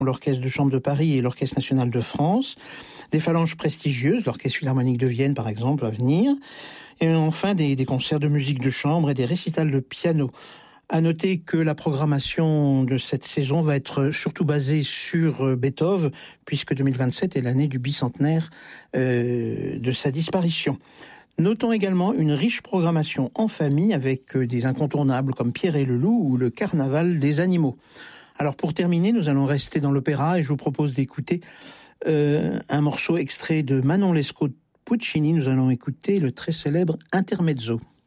l'Orchestre de chambre de Paris et l'Orchestre national de France. Des phalanges prestigieuses, l'Orchestre philharmonique de Vienne par exemple va venir. Et enfin des concerts de musique de chambre et des récitals de piano. À noter que la programmation de cette saison va être surtout basée sur Beethoven, puisque 2027 est l'année du bicentenaire de sa disparition. Notons également une riche programmation en famille avec des incontournables comme Pierre et le Loup ou le Carnaval des animaux. Alors pour terminer, nous allons rester dans l'opéra et je vous propose d'écouter un morceau extrait de Manon Lescaut Puccini. Nous allons écouter le très célèbre Intermezzo.